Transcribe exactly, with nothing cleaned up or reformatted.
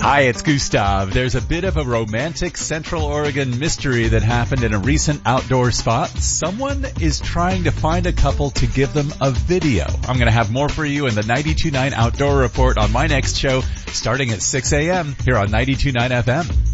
Hi, it's Gustav. There's a bit of a romantic Central Oregon mystery that happened in a recent outdoor spot. Someone is trying to find a couple to give them a video. I'm going to have more for you in the ninety-two point nine Outdoor Report on my next show starting at six a.m. here on ninety-two point nine F M.